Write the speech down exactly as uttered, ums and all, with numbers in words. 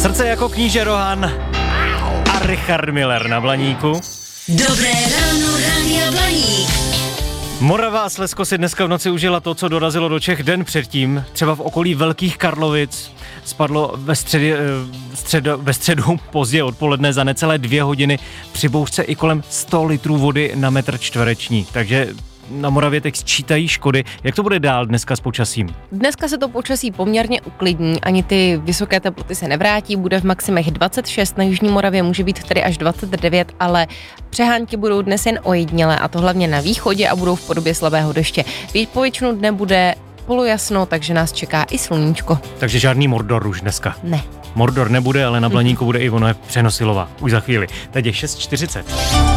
Srdce jako kníže Rohan a Richard Miller na Blaníku. Dobré ráno, Rádia Blaník. Morava a Slezsko si dneska v noci užila to, co dorazilo do Čech den předtím. Třeba v okolí Velkých Karlovic spadlo ve, středy, středo, ve středu pozdě odpoledne za necelé dvě hodiny při bouřce i kolem sto litrů vody na metr čtvereční. Takže na Moravě teď sčítají škody. Jak to bude dál dneska s počasím? Dneska se to počasí poměrně uklidní, ani ty vysoké teploty se nevrátí, bude v maximech dvacet šest, na jižní Moravě může být tedy až dvacet devět, ale přehánky budou dnes jen ojedinělé, a to hlavně na východě, a budou v podobě slabého deště. Po většinu dne bude polojasno, takže nás čeká i sluníčko. Takže žádný Mordor už dneska? Ne. Mordor nebude, ale na Blaníku bude i ono přenosilová. Už za chvíli. Teď je šest čtyřicet.